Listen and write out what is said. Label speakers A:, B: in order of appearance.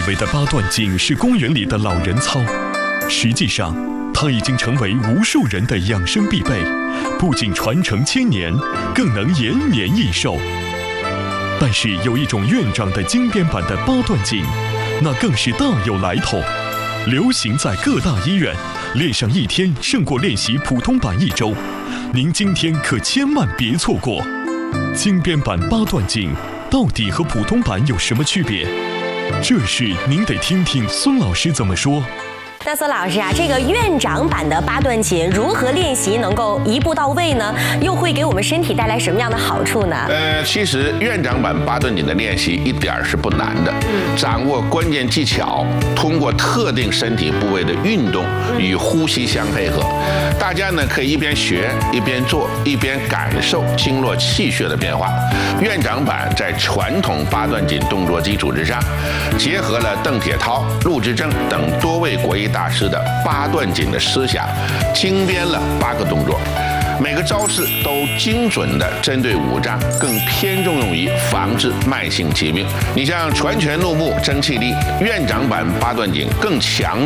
A: 以为的八段锦是公园里的老人操，实际上它已经成为无数人的养生必备，不仅传承千年，更能延年益寿。但是有一种院长的精编版的八段锦，那更是大有来头，流行在各大医院，练上一天胜过练习普通版1周。您今天可千万别错过！精编版八段锦到底和普通版有什么区别？这事您得听听孙老师怎么说。
B: 那孙老师啊，这个院长版的八段锦如何练习能够一步到位呢？又会给我们身体带来什么样的好处呢？
C: 其实院长版八段锦的练习一点儿是不难的，掌握关键技巧，通过特定身体部位的运动与呼吸相配合。大家呢可以一边学一边做，一边感受经络气血的变化。院长版在传统八段锦动作基础之上，结合了邓铁涛、陆之正等多位国医大师的八段锦的思想，精编了8个动作，每个招式都精准地针对五脏，更偏重用于防治慢性疾病。你像传拳入目、蒸气力，院长版八段锦更强